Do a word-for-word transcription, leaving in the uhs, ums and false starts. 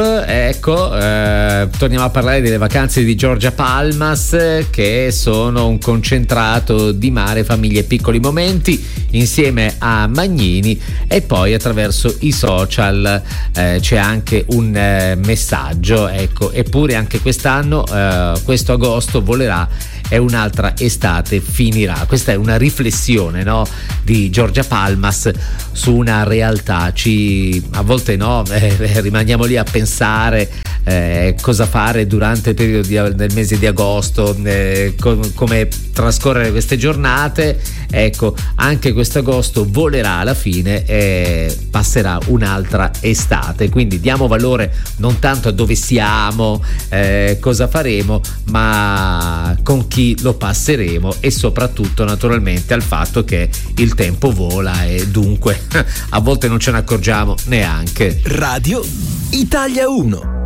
Ecco, eh, torniamo a parlare delle vacanze di Giorgia Palmas, che sono un concentrato di mare, famiglie e piccoli momenti, insieme a Magnini. E poi attraverso i social eh, c'è anche un eh, messaggio, ecco, eppure anche quest'anno, eh, questo agosto volerà e un'altra estate finirà. Questa è una riflessione, no, di Giorgia Palmas su una realtà. Ci a volte no eh, rimaniamo lì a pensare eh, cosa fare durante il periodo di, del mese di agosto, eh, com- come trascorrere queste giornate. Ecco, anche questo agosto volerà alla fine e passerà un'altra estate, quindi diamo valore non tanto a dove siamo, eh, cosa faremo, ma con chi lo passeremo, e soprattutto naturalmente al fatto che il tempo vola e dunque a volte non ce ne accorgiamo neanche. Radio Italia uno.